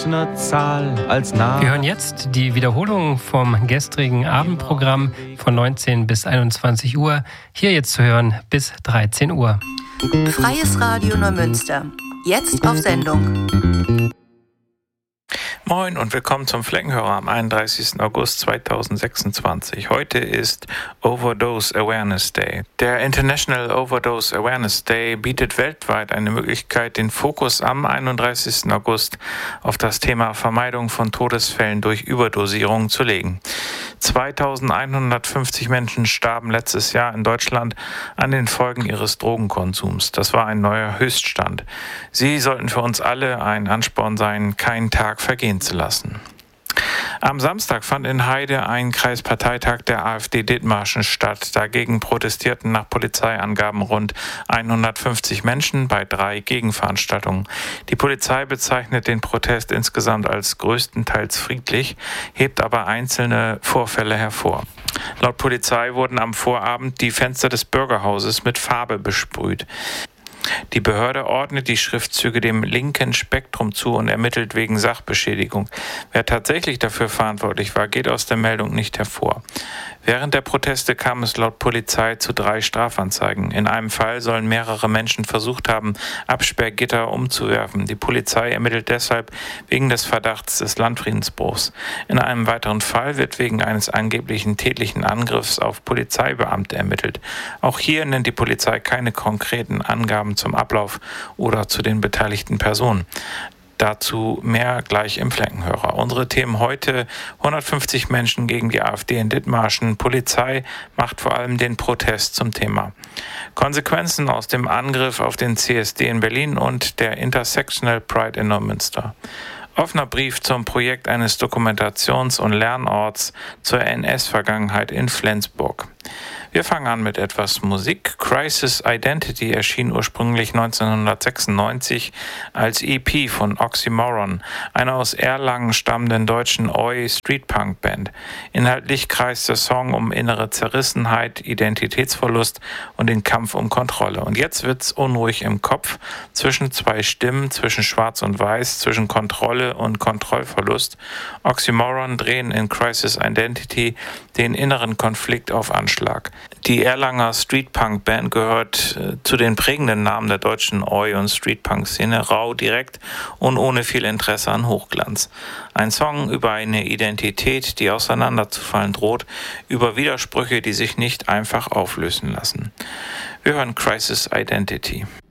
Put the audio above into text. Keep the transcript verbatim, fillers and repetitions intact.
ne Zahl als Name. Wir hören jetzt die Wiederholung vom gestrigen Abendprogramm von neunzehn bis einundzwanzig Uhr. Hier jetzt zu hören bis dreizehn Uhr. Freies Radio Neumünster. Jetzt auf Sendung. Moin und willkommen zum Fleckenhörer am einunddreißigsten August zweitausendsechsundzwanzig. Heute ist Overdose Awareness Day. Der International Overdose Awareness Day bietet weltweit eine Möglichkeit, den Fokus am einunddreißigsten August auf das Thema Vermeidung von Todesfällen durch Überdosierung zu legen. zweitausendeinhundertfünfzig Menschen starben letztes Jahr in Deutschland an den Folgen ihres Drogenkonsums. Das war ein neuer Höchststand. Sie sollten für uns alle ein Ansporn sein, keinen Tag vergehen zu lassen. Am Samstag fand in Heide ein Kreisparteitag der AfD Dithmarschen statt. Dagegen protestierten nach Polizeiangaben rund hundertfünfzig Menschen bei drei Gegenveranstaltungen. Die Polizei bezeichnet den Protest insgesamt als größtenteils friedlich, hebt aber einzelne Vorfälle hervor. Laut Polizei wurden am Vorabend die Fenster des Bürgerhauses mit Farbe besprüht. Die Behörde ordnet die Schriftzüge dem linken Spektrum zu und ermittelt wegen Sachbeschädigung. Wer tatsächlich dafür verantwortlich war, geht aus der Meldung nicht hervor. Während der Proteste kam es laut Polizei zu drei Strafanzeigen. In einem Fall sollen mehrere Menschen versucht haben, Absperrgitter umzuwerfen. Die Polizei ermittelt deshalb wegen des Verdachts des Landfriedensbruchs. In einem weiteren Fall wird wegen eines angeblichen tätlichen Angriffs auf Polizeibeamte ermittelt. Auch hier nennt die Polizei keine konkreten Angaben zum Ablauf oder zu den beteiligten Personen. Dazu mehr gleich im Fleckenhörer. Unsere Themen heute: hundertfünfzig Menschen gegen die AfD in Dithmarschen. Polizei macht vor allem den Protest zum Thema. Konsequenzen aus dem Angriff auf den C S D in Berlin und der Intersectional Pride in Neumünster. Offener Brief zum Projekt eines Dokumentations- und Lernorts zur N S-Vergangenheit in Flensburg. Wir fangen an mit etwas Musik. Crisis Identity erschien ursprünglich neunzehnhundertsechsundneunzig als E P von Oxymoron, einer aus Erlangen stammenden deutschen Oi Streetpunk Band. Inhaltlich kreist der Song um innere Zerrissenheit, Identitätsverlust und den Kampf um Kontrolle. Und jetzt wird's unruhig im Kopf, zwischen zwei Stimmen, zwischen Schwarz und Weiß, zwischen Kontrolle und Kontrollverlust. Oxymoron drehen in Crisis Identity den inneren Konflikt auf Anschlag. Die Erlanger Streetpunk-Band gehört äh, zu den prägenden Namen der deutschen Oi- und Streetpunk-Szene, rau, direkt und ohne viel Interesse an Hochglanz. Ein Song über eine Identität, die auseinanderzufallen droht, über Widersprüche, die sich nicht einfach auflösen lassen. Wir hören Crisis Identity.